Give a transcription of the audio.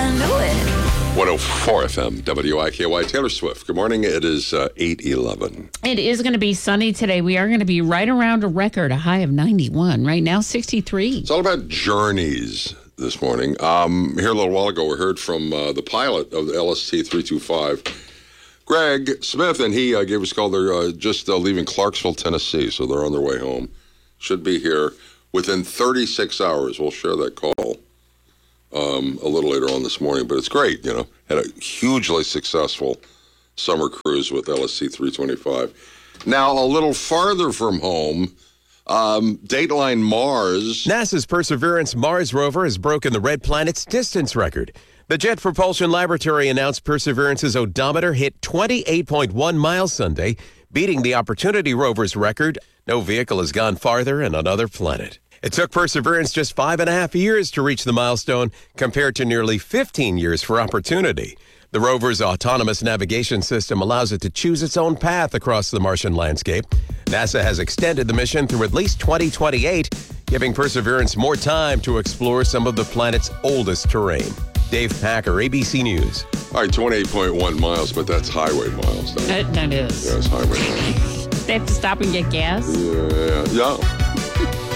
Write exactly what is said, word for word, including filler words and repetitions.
I know it. one oh four F M, W I K Y. Taylor Swift. Good morning. It is uh, eight eleven. It is going to be sunny today. We are going to be right around a record, a high of ninety-one. Right now, sixty-three. It's all about journeys this morning. Um, here a little while ago, we heard from uh, the pilot of the L S T three twenty-five, Greg Smith, and he uh, gave us a call. They're uh, just uh, leaving Clarksville, Tennessee, so they're on their way home. Should be here within thirty-six hours. We'll share that call um, a little later on this morning, but it's great, you know. Had a hugely successful summer cruise with L S T three twenty-five. Now, a little farther from home, um, Dateline Mars. NASA's Perseverance Mars rover has broken the red planet's distance record. The Jet Propulsion Laboratory announced Perseverance's odometer hit twenty-eight point one miles Sunday, beating the Opportunity rover's record. No vehicle has gone farther in another planet. It took Perseverance just five and a half years to reach the milestone, compared to nearly fifteen years for Opportunity. The rover's autonomous navigation system allows it to choose its own path across the Martian landscape. NASA has extended the mission through at least twenty twenty-eight, giving Perseverance more time to explore some of the planet's oldest terrain. Dave Packer, A B C News. All right, twenty-eight point one miles, but that's highway miles. That, that is. Yeah, it's highway miles. They have to stop and get gas? Yeah, yeah.